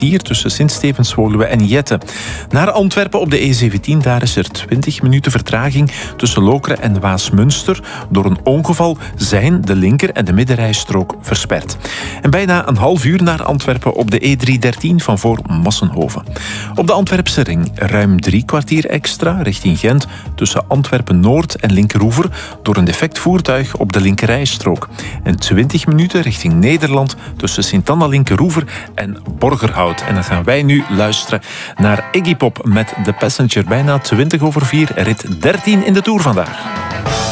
kwartier tussen Sint-Stevens-Woluwe en Jette. Naar Antwerpen op de E17, daar is er 20 minuten vertraging tussen Lokeren en Waasmunster. Door een ongeval zijn de linker- en de middenrijstrook versperd. En bijna een half uur naar Antwerpen op de E313 van voor Massenhoven. Op de Antwerpse ring ruim 3 kwartier extra richting Gent tussen Antwerpen-Noord en Linkeroever door een defect voertuig op de linkerrijstrook. En 20 minuten richting Nederland tussen Sint-Anna-Linkeroever en Borgerhout. En dan gaan wij nu luisteren naar Iggy Pop met The Passenger. Bijna 4:20, rit 13 in de Tour vandaag.